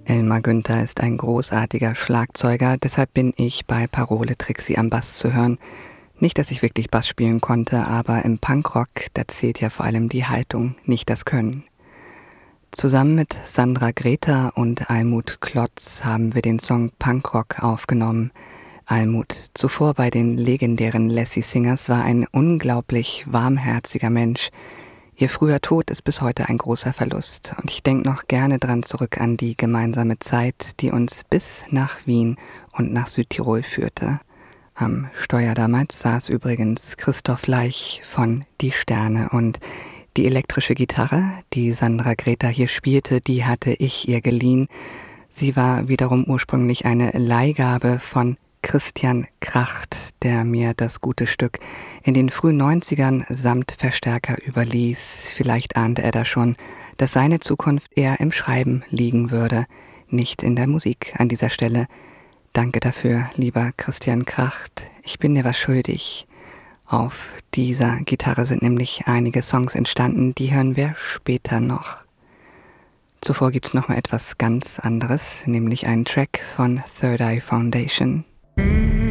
Elmar Günther ist ein großartiger Schlagzeuger, deshalb bin ich bei Parole Trixie am Bass zu hören. Nicht, dass ich wirklich Bass spielen konnte, aber im Punkrock, da zählt ja vor allem die Haltung, nicht das Können. Zusammen mit Sandra Greta und Almut Klotz haben wir den Song Punkrock aufgenommen. Almut, zuvor bei den legendären Lassie Singers, war ein unglaublich warmherziger Mensch. Ihr früher Tod ist bis heute ein großer Verlust und ich denke noch gerne dran zurück an die gemeinsame Zeit, die uns bis nach Wien und nach Südtirol führte. Am Steuer damals saß übrigens Christoph Leich von Die Sterne und die elektrische Gitarre, die Sandra Greta hier spielte, die hatte ich ihr geliehen. Sie war wiederum ursprünglich eine Leihgabe von Christian Kracht, der mir das gute Stück in den frühen 90ern samt Verstärker überließ. Vielleicht ahnte er da schon, dass seine Zukunft eher im Schreiben liegen würde, nicht in der Musik. An dieser Stelle danke dafür, lieber Christian Kracht. Ich bin dir was schuldig. Auf dieser Gitarre sind nämlich einige Songs entstanden, die hören wir später noch. Zuvor gibt's noch mal etwas ganz anderes, nämlich einen Track von Third Eye Foundation.